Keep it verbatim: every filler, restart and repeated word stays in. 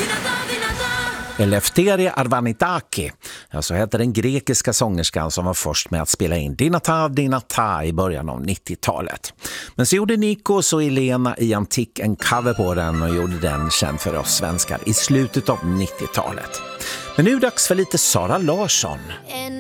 Eleftheria Arvanitaki, ja, så heter den grekiska sångerskan som var först med att spela in Dinata Dinata i början av nittiotalet. Men så gjorde Nikos och Elena i Antik en cover på den och gjorde den känd för oss svenskar i slutet av nittiotalet. Men nu är det dags för lite Sara Larsson.